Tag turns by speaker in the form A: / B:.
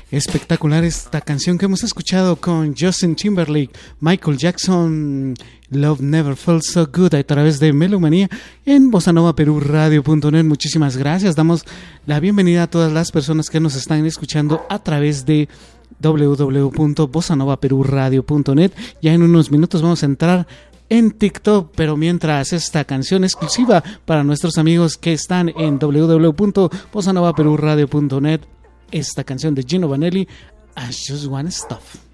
A: Espectacular esta canción que hemos escuchado con Justin Timberlake, Michael Jackson, Love Never Felt So Good, a través de Melomanía en bossanovaperuradio.net. Muchísimas gracias. Damos la bienvenida a todas las personas que nos están escuchando a través de www.bossanovaperuradio.net. Ya en unos minutos vamos a entrar en TikTok, pero mientras, esta canción exclusiva para nuestros amigos que están en www.bossanovaperuradio.net, esta canción de Gino Vanelli, I Just Wanna Stuff.